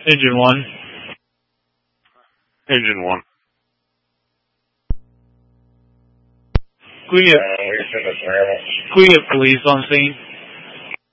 Engine 1. Engine 1. Can we get police on scene?